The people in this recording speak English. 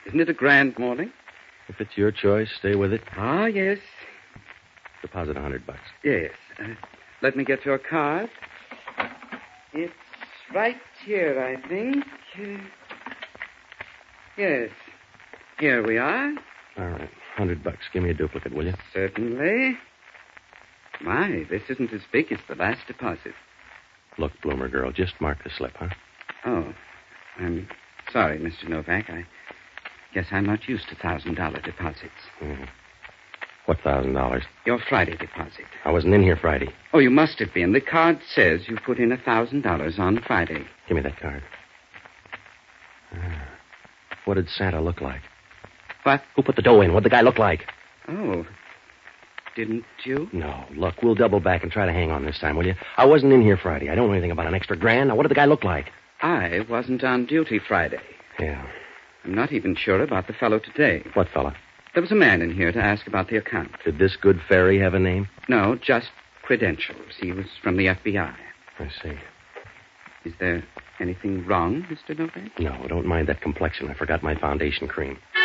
Isn't it a grand morning? If it's your choice, stay with it. Ah, yes. Deposit $100. Yes. Let me get your card. It's right here, I think. Yes. Here we are. All right. $100. Give me a duplicate, will you? Certainly. My, this isn't as big as the last deposit. Look, Bloomer girl, just mark the slip, huh? Oh, I'm sorry, Mr. Novak. I guess I'm not used to $1,000 deposits. Mm. What $1,000? Your Friday deposit. I wasn't in here Friday. Oh, you must have been. The card says you put in $1,000 on Friday. Give me that card. What did Santa look like? What? Who put the dough in? What'd the guy look like? Oh, didn't you? No. Look, we'll double back and try to hang on this time, will you? I wasn't in here Friday. I don't know anything about an extra grand. Now, what did the guy look like? I wasn't on duty Friday. Yeah. I'm not even sure about the fellow today. What fella? There was a man in here to ask about the account. Did this good fairy have a name? No, just credentials. He was from the FBI. I see. Is there anything wrong, Mr. Novak? No, don't mind that complexion. I forgot my foundation cream.